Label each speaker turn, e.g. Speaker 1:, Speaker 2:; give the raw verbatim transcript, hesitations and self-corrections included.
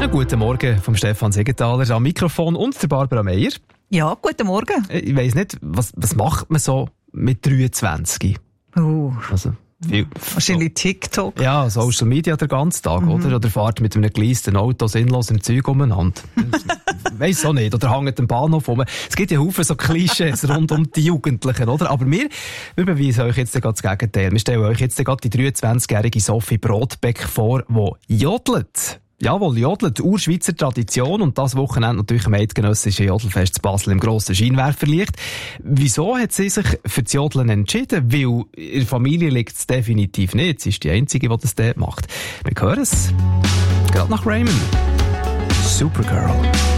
Speaker 1: Einen guten Morgen vom Stefan Segenthaler am Mikrofon und der Barbara Meier.
Speaker 2: Ja, guten Morgen.
Speaker 1: Ich weiss nicht, was, was macht man so mit dreiundzwanzig?
Speaker 2: Uh,
Speaker 1: Also, viel,
Speaker 2: wahrscheinlich TikTok.
Speaker 1: Ja, Social Media den ganzen Tag, mhm. oder? Oder fahrt mit einem geleasten Auto sinnlos im Zeug umeinander. Weiss auch nicht. Oder hängt am Bahnhof rum. Es gibt ja Haufen so Klischees rund um die Jugendlichen, oder? Aber wir, wir beweisen euch jetzt gerade das Gegenteil. Wir stellen euch jetzt gerade die dreiundzwanzigjährige Sophie Brodbeck vor, die jodelt. Jawohl, jodelt, Urschweizer Tradition und das Wochenende natürlich am eidgenössischen Jodelfest zu Basel im grossen Scheinwerferlicht. Wieso hat sie sich für das Jodeln entschieden? Weil ihrer Familie liegt es definitiv nicht. Sie ist die Einzige, die das dort macht. Wir hören es. Gerade nach Raymond. Supergirl.